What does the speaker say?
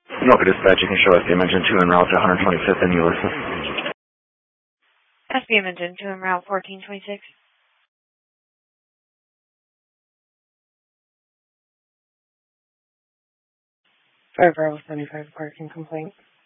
No, dispatch, you can show SBM engine 2 en route to 125th and Ulysses. SBM engine 2 en route 1426. Bravo 75 parking complaint.